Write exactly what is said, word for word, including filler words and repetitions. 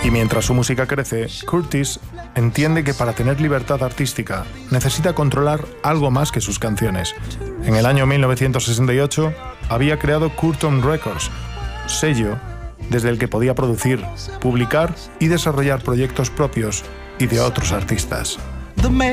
Y mientras su música crece, Curtis entiende que para tener libertad artística necesita controlar algo más que sus canciones. En el año mil novecientos sesenta y ocho había creado Curtom Records, sello desde el que podía producir, publicar y desarrollar proyectos propios y de otros artistas.